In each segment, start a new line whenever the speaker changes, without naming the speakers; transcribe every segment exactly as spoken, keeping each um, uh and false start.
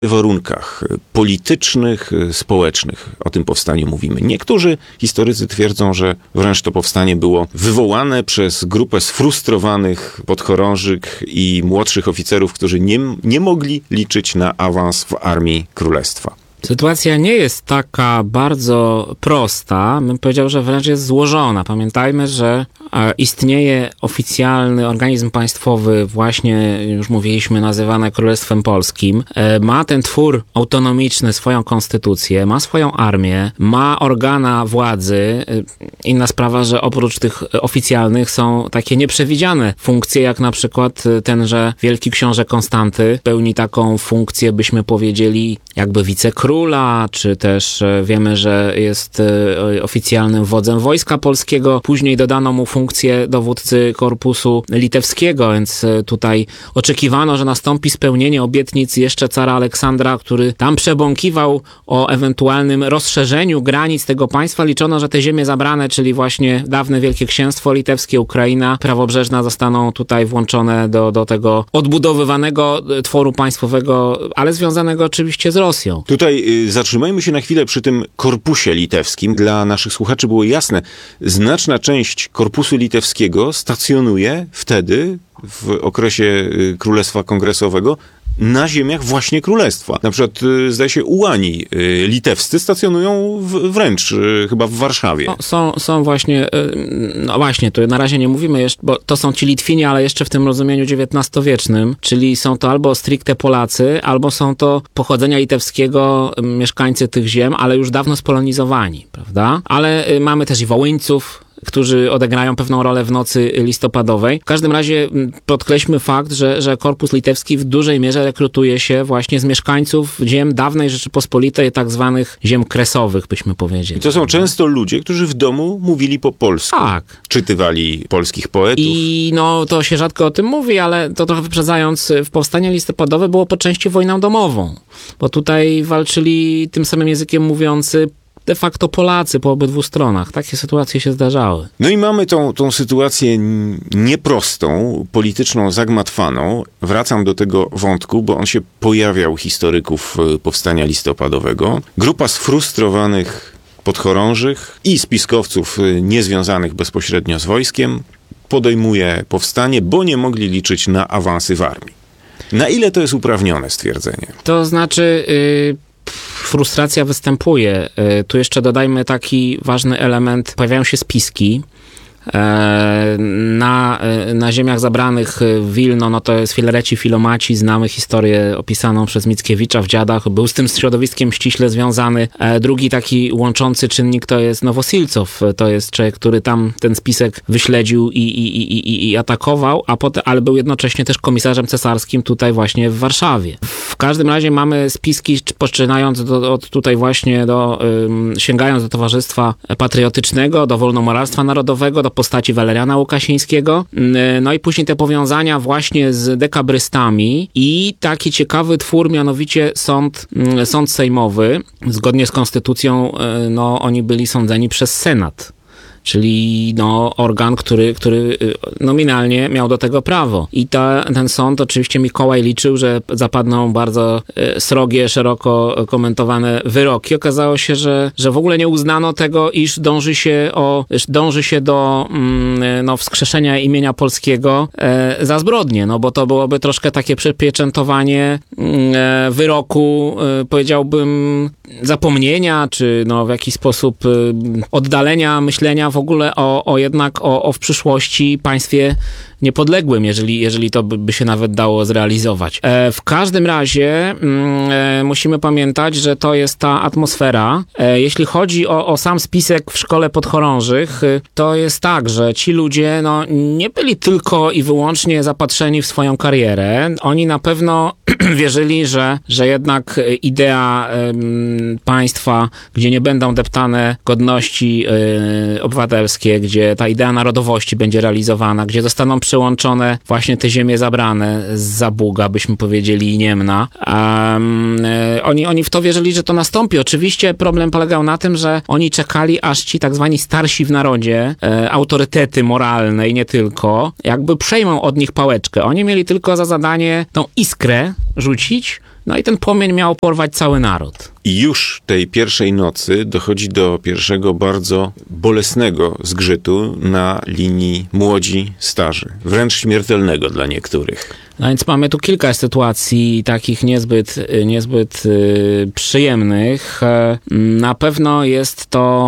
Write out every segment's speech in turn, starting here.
warunkach politycznych, społecznych o tym powstaniu mówimy. Niektórzy historycy twierdzą, że wręcz to powstanie było wywołane przez grupę sfrustrowanych podchorążych i młodszych oficerów, którzy nie, nie mogli liczyć na awans w armii królestwa.
Sytuacja nie jest taka bardzo prosta, bym powiedział, że wręcz jest złożona. Pamiętajmy, że istnieje oficjalny organizm państwowy, właśnie już mówiliśmy, nazywany Królestwem Polskim. Ma ten twór autonomiczny swoją konstytucję, ma swoją armię, ma organa władzy. Inna sprawa, że oprócz tych oficjalnych są takie nieprzewidziane funkcje, jak na przykład tenże wielki książę Konstanty pełni taką funkcję, byśmy powiedzieli, jakby wicekról, króla, czy też wiemy, że jest oficjalnym wodzem Wojska Polskiego. Później dodano mu funkcję dowódcy korpusu litewskiego, więc tutaj oczekiwano, że nastąpi spełnienie obietnic jeszcze cara Aleksandra, który tam przebąkiwał o ewentualnym rozszerzeniu granic tego państwa. Liczono, że te ziemie zabrane, czyli właśnie dawne Wielkie Księstwo Litewskie, Ukraina prawobrzeżna, zostaną tutaj włączone do, do tego odbudowywanego tworu państwowego, ale związanego oczywiście z Rosją.
Tutaj zatrzymajmy się na chwilę przy tym korpusie litewskim. Dla naszych słuchaczy było jasne, znaczna część korpusu litewskiego stacjonuje wtedy, w okresie Królestwa Kongresowego, na ziemiach właśnie królestwa. Na przykład, zdaje się, ułani litewscy stacjonują w, wręcz chyba w Warszawie.
No, są, są właśnie, no właśnie, tu na razie nie mówimy jeszcze, bo to są ci Litwini, ale jeszcze w tym rozumieniu dziewiętnastowiecznym, czyli są to albo stricte Polacy, albo są to pochodzenia litewskiego mieszkańcy tych ziem, ale już dawno spolonizowani, prawda? Ale mamy też i Wołyńców, którzy odegrają pewną rolę w nocy listopadowej. W każdym razie podkreślmy fakt, że, że korpus litewski w dużej mierze rekrutuje się właśnie z mieszkańców ziem dawnej Rzeczypospolitej, tak zwanych ziem kresowych, byśmy powiedzieli.
I to są często ludzie, którzy w domu mówili po polsku.
Tak.
Czytywali polskich poetów.
I no, to się rzadko o tym mówi, ale to trochę wyprzedzając, w powstanie listopadowe było po części wojną domową, bo tutaj walczyli tym samym językiem mówiący de facto Polacy po obydwu stronach. Takie sytuacje się zdarzały.
No i mamy tą, tą sytuację nieprostą, polityczną, zagmatwaną. Wracam do tego wątku, bo on się pojawiał u historyków powstania listopadowego. Grupa sfrustrowanych podchorążych i spiskowców niezwiązanych bezpośrednio z wojskiem podejmuje powstanie, bo nie mogli liczyć na awansy w armii. Na ile to jest uprawnione stwierdzenie?
To znaczy... Yy... Frustracja występuje. Tu jeszcze dodajmy taki ważny element. Pojawiają się spiski. Na, na ziemiach zabranych w Wilno, no to jest Filareci Filomaci, znamy historię opisaną przez Mickiewicza w Dziadach, był z tym środowiskiem ściśle związany. Drugi taki łączący czynnik to jest Nowosilcow, to jest człowiek, który tam ten spisek wyśledził i, i, i, i atakował, a potem, ale był jednocześnie też komisarzem cesarskim tutaj właśnie w Warszawie. W każdym razie mamy spiski, poczynając do, od tutaj właśnie do, um, sięgając do Towarzystwa Patriotycznego, do Wolnomoralstwa Narodowego, do postaci Waleriana Łukasińskiego. No i później te powiązania właśnie z dekabrystami i taki ciekawy twór, mianowicie sąd, sąd sejmowy. Zgodnie z konstytucją, no oni byli sądzeni przez Senat. Czyli no, organ, który, który nominalnie miał do tego prawo. I ta, ten sąd, oczywiście Mikołaj liczył, że zapadną bardzo srogie, szeroko komentowane wyroki. Okazało się, że, że w ogóle nie uznano tego, iż dąży się, o, dąży się do no, wskrzeszenia imienia polskiego e, za zbrodnię, no bo to byłoby troszkę takie przypieczętowanie e, wyroku, e, powiedziałbym, zapomnienia, czy no, w jakiś sposób e, oddalenia myślenia w ogóle o, o jednak o, o w przyszłości państwie niepodległym, jeżeli, jeżeli to by, by się nawet dało zrealizować. E, w każdym razie e, musimy pamiętać, że to jest ta atmosfera. E, jeśli chodzi o, o sam spisek w szkole podchorążych, e, to jest tak, że ci ludzie no, nie byli tylko i wyłącznie zapatrzeni w swoją karierę. Oni na pewno wierzyli, że, że jednak idea e, państwa, gdzie nie będą deptane godności e, obywatelskie, gdzie ta idea narodowości będzie realizowana, gdzie zostaną przyłączone właśnie te ziemie zabrane z Zabuga, byśmy powiedzieli, i Niemna. Um, oni, oni w to wierzyli, że to nastąpi. Oczywiście problem polegał na tym, że oni czekali, aż ci tak zwani starsi w narodzie, e, autorytety moralne i nie tylko, jakby przejmą od nich pałeczkę. Oni mieli tylko za zadanie tą iskrę rzucić no i ten płomień miał porwać cały naród.
I już tej pierwszej nocy dochodzi do pierwszego bardzo bolesnego zgrzytu na linii młodzi-starzy. Wręcz śmiertelnego dla niektórych.
No więc mamy tu kilka sytuacji takich niezbyt, niezbyt y, przyjemnych. Na pewno jest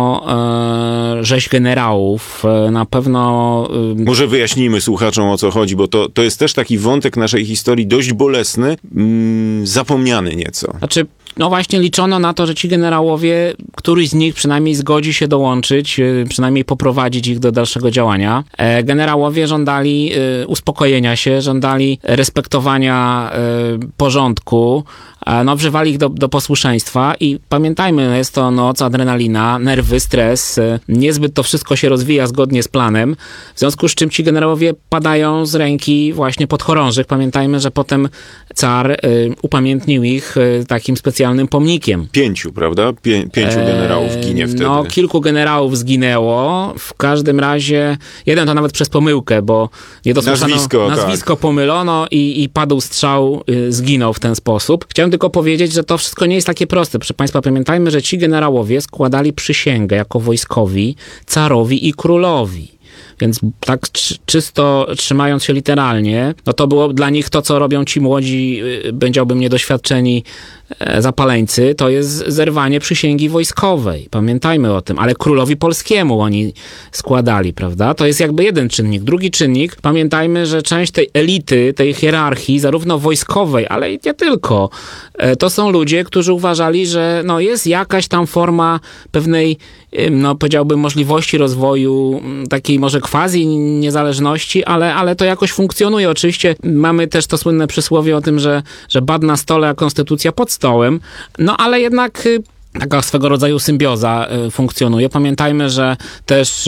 to y, rzeź generałów. Na pewno... Y,
Może wyjaśnijmy słuchaczom, o co chodzi, bo to, to jest też taki wątek naszej historii dość bolesny, mm, zapomniany nieco.
Znaczy, no właśnie liczono na to, że ci generałowie, któryś z nich przynajmniej zgodzi się dołączyć, przynajmniej poprowadzić ich do dalszego działania. Generałowie żądali uspokojenia się, żądali respektowania porządku, no wzywali ich do, do posłuszeństwa i pamiętajmy, jest to noc, adrenalina, nerwy, stres, niezbyt to wszystko się rozwija zgodnie z planem, w związku z czym ci generałowie padają z ręki właśnie podchorążych. Pamiętajmy, że potem car y, upamiętnił ich y, takim specjalnym pomnikiem.
Pięciu, prawda? Pię, pięciu generałów ginie wtedy.
No, kilku generałów zginęło. W każdym razie, jeden to nawet przez pomyłkę, bo nie dosłyszano,
nazwisko,
nazwisko
tak.
pomylono i, i padł strzał, y, zginął w ten sposób. Chciałem tylko powiedzieć, że to wszystko nie jest takie proste. Proszę Państwa, pamiętajmy, że ci generałowie składali przysięgę jako wojskowi carowi i królowi. Więc tak czysto trzymając się literalnie, no to było dla nich to, co robią ci młodzi, powiedziałbym niedoświadczeni zapaleńcy, to jest zerwanie przysięgi wojskowej. Pamiętajmy o tym. Ale królowi polskiemu oni składali, prawda? To jest jakby jeden czynnik. Drugi czynnik, pamiętajmy, że część tej elity, tej hierarchii, zarówno wojskowej, ale i nie tylko, to są ludzie, którzy uważali, że no jest jakaś tam forma pewnej, no powiedziałbym, możliwości rozwoju, takiej może quasi niezależności, ale, ale to jakoś funkcjonuje. Oczywiście mamy też to słynne przysłowie o tym, że, że bad na stole, a konstytucja pod stołem, no ale jednak taka swego rodzaju symbioza funkcjonuje. Pamiętajmy, że też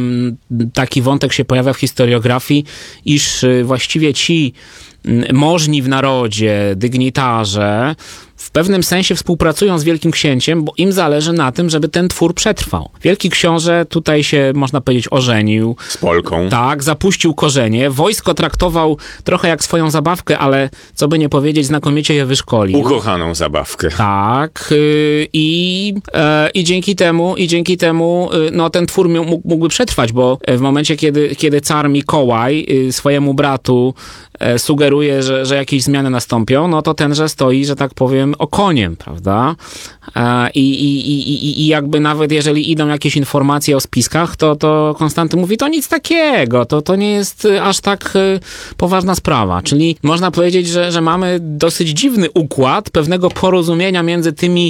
taki wątek się pojawia w historiografii, iż właściwie ci możni w narodzie, dygnitarze, w pewnym sensie współpracują z Wielkim Księciem, bo im zależy na tym, żeby ten twór przetrwał. Wielki Książę tutaj się, można powiedzieć, ożenił.
Z Polką. Tak,
zapuścił korzenie. Wojsko traktował trochę jak swoją zabawkę, ale co by nie powiedzieć, znakomicie je wyszkolił.
Ukochaną zabawkę.
Tak. Yy, i, yy, i dzięki temu, i dzięki temu yy, no, ten twór mógł, mógłby przetrwać, bo w momencie, kiedy, kiedy car Mikołaj yy, swojemu bratu yy, sugeruje, że, że jakieś zmiany nastąpią, no to tenże stoi, że tak powiem, okoniem, prawda? I, i, i, i jakby nawet jeżeli idą jakieś informacje o spiskach, to, to Konstanty mówi, to nic takiego, to, to nie jest aż tak poważna sprawa. Czyli można powiedzieć, że, że mamy dosyć dziwny układ pewnego porozumienia między tymi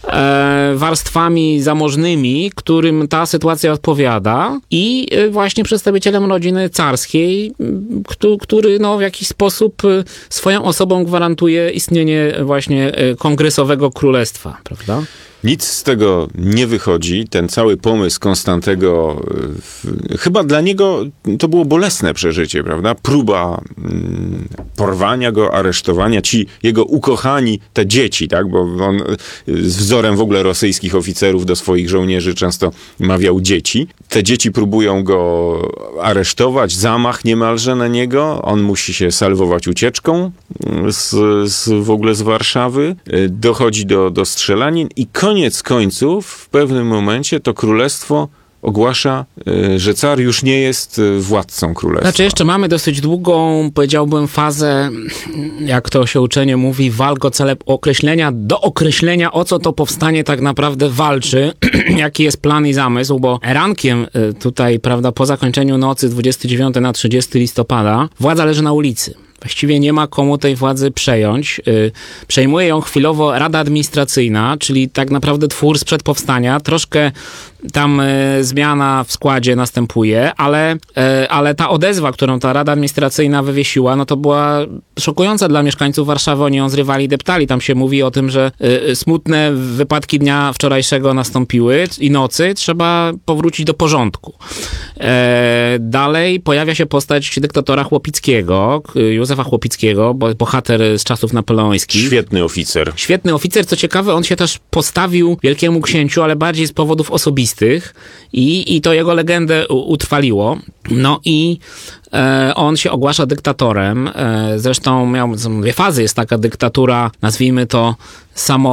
e, warstwami zamożnymi, którym ta sytuacja odpowiada, i właśnie przedstawicielem rodziny carskiej, który, który no, w jakiś sposób swoją osobą gwarantuje istnienie właśnie kongresowego królestwa, prawda?
Nic z tego nie wychodzi. Ten cały pomysł Konstantego, w, chyba dla niego to było bolesne przeżycie, prawda? Próba mm, porwania go, aresztowania. Ci jego ukochani, te dzieci, tak? Bo on z wzorem w ogóle rosyjskich oficerów do swoich żołnierzy często mawiał dzieci. Te dzieci próbują go aresztować, zamach niemalże na niego. On musi się salwować ucieczką z, z, w ogóle z Warszawy. Dochodzi do, do strzelanin i koniec końców, w pewnym momencie to królestwo ogłasza, że car już nie jest władcą królestwa.
Znaczy jeszcze mamy dosyć długą, powiedziałbym, fazę, jak to się uczenie mówi, walk o cele określenia, do określenia, o co to powstanie tak naprawdę walczy, jaki jest plan i zamysł, bo rankiem tutaj, prawda, po zakończeniu nocy dwudziestego dziewiątego na trzydziestego listopada władza leży na ulicy. Właściwie nie ma komu tej władzy przejąć. Przejmuje ją chwilowo Rada Administracyjna, czyli tak naprawdę twór sprzed powstania. Troszkę tam zmiana w składzie następuje, ale, ale ta odezwa, którą ta Rada Administracyjna wywiesiła, no to była szokująca dla mieszkańców Warszawy. Oni ją zrywali, deptali. Tam się mówi o tym, że smutne wypadki dnia wczorajszego nastąpiły i nocy. Trzeba powrócić do porządku. Dalej pojawia się postać dyktatora Chłopickiego, Józefa Chłopickiego, bohater z czasów napoleońskich.
Świetny oficer.
Świetny oficer. Co ciekawe, on się też postawił Wielkiemu Księciu, ale bardziej z powodów osobistych. czterdziestych i, i to jego legendę u, utrwaliło. No i e, on się ogłasza dyktatorem. E, zresztą miał są dwie fazy. Jest taka dyktatura, nazwijmy to samo